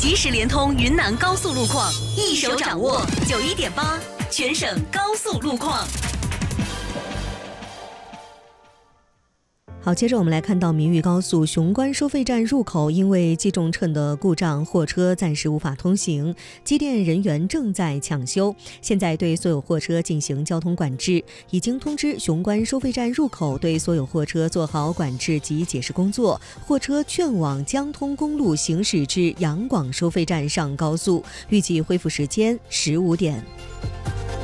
及时联通云南高速路况，一手掌握91.8全省高速路况。 好，接着我们来看到民豫高速雄关收费站入口因为计重秤的故障，货车暂时无法通行，机电人员正在抢修，现在对所有货车进行交通管制，已经通知雄关收费站入口对所有货车做好管制及解释工作，货车劝往江通公路行驶至杨广收费站上高速，预计恢复时间15点。